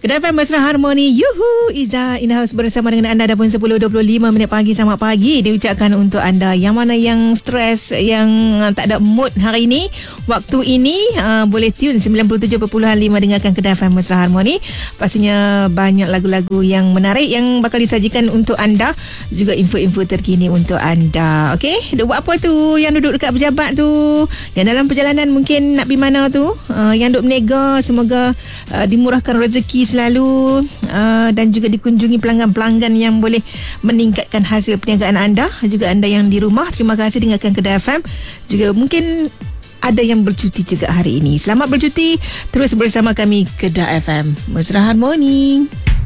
Kedai FM Mesra Harmoni. Yuhu, Iza in the house bersama dengan anda. Dah pun 10.25 minit pagi. Selamat pagi diucapkan untuk anda yang mana yang stres, yang tak ada mood hari ini. Waktu ini boleh tune 97.5 dengarkan Kedai FM Mesra Harmoni. Pastinya banyak lagu-lagu yang menarik yang bakal disajikan untuk anda, juga info-info terkini untuk anda. Okey, duk buat apa tu? Yang duduk dekat pejabat tu, yang dalam perjalanan mungkin nak pergi mana tu, yang duk berniaga, semoga dimurahkan rezeki selalu, dan juga dikunjungi pelanggan-pelanggan yang boleh meningkatkan hasil perniagaan anda. Juga anda yang di rumah, terima kasih dengarkan Kedai FM. Juga mungkin ada yang bercuti juga hari ini. Selamat bercuti. Terus bersama kami Kedai FM Mesra Harmoni.